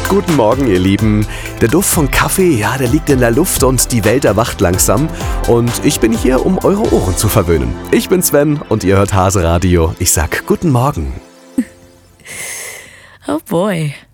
Guten Morgen, ihr Lieben. Der Duft von Kaffee, ja, der liegt in der Luft und die Welt erwacht langsam. Und ich bin hier, um eure Ohren zu verwöhnen. Ich bin Sven und ihr hört Hase Radio. Ich sag guten Morgen. Oh boy.